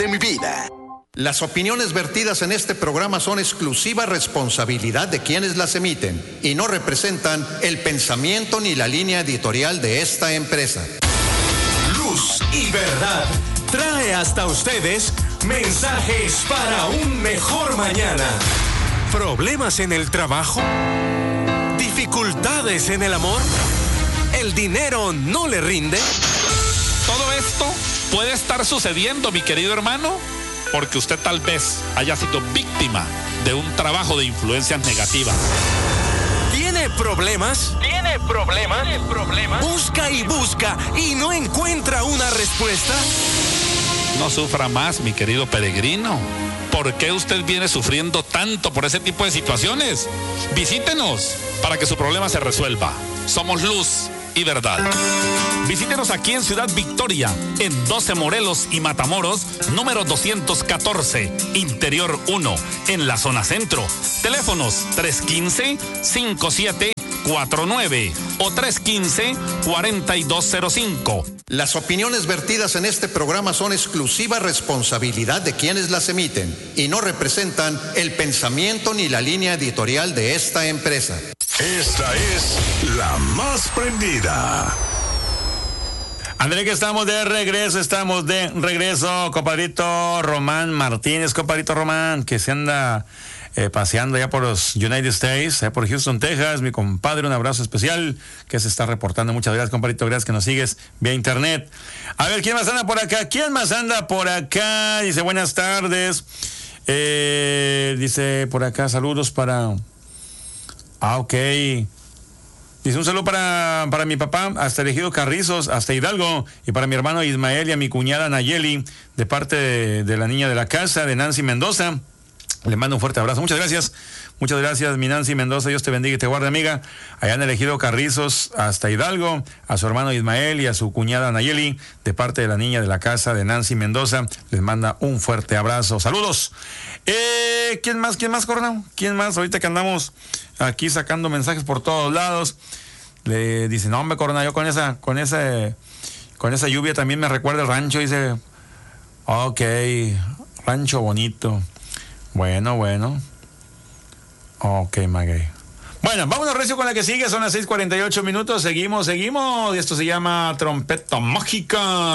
de mi vida. Las opiniones vertidas en este programa son exclusiva responsabilidad de quienes las emiten y no representan el pensamiento ni la línea editorial de esta empresa. Luz y Verdad trae hasta ustedes mensajes para un mejor mañana. ¿Problemas en el trabajo? ¿Dificultades en el amor? ¿El dinero no le rinde? Todo esto puede estar sucediendo, mi querido hermano, porque usted tal vez haya sido víctima de un trabajo de influencias negativas. ¿Tiene problemas? ¿Tiene problemas? Busca y busca y no encuentra una respuesta. No sufra más, mi querido peregrino. ¿Por qué usted viene sufriendo tanto por ese tipo de situaciones? Visítenos para que su problema se resuelva. Somos Luz y Verdad. Visítenos aquí en Ciudad Victoria, en 12 Morelos y Matamoros, número 214, Interior 1, en la zona centro. Teléfonos 315-5749 o 315-4205. Las opiniones vertidas en este programa son exclusiva responsabilidad de quienes las emiten y no representan el pensamiento ni la línea editorial de esta empresa. Esta es la más prendida. André, que estamos de regreso, compadrito Román Martínez, compadrito Román, que se anda paseando ya por los United States, por Houston, Texas. Mi compadre, un abrazo especial que se está reportando. Muchas gracias, compadrito, gracias que nos sigues vía internet. A ver, ¿quién más anda por acá? Dice, buenas tardes. Dice por acá, saludos para... ok. Dice, un saludo para mi papá, hasta el Ejido Carrizos, hasta Hidalgo, y para mi hermano Ismael y a mi cuñada Nayeli, de parte de la niña de la casa, de Nancy Mendoza. Le mando un fuerte abrazo. Muchas gracias, mi Nancy Mendoza. Dios te bendiga y te guarde, amiga. Allá en el Ejido Carrizos, hasta Hidalgo, a su hermano Ismael y a su cuñada Nayeli, de parte de la niña de la casa, de Nancy Mendoza. Les manda un fuerte abrazo. Saludos. ¿Quién más, Coronel? ¿Quién más? Ahorita que andamos aquí sacando mensajes por todos lados. Le dice, no, hombre, Coronel, yo con esa lluvia también me recuerda el rancho. Dice, ok, rancho bonito. Bueno. Ok, Maguey. Bueno, vámonos recio con la que sigue. Son las 6:48 minutos. Seguimos. Y esto se llama Trompeta Mágica.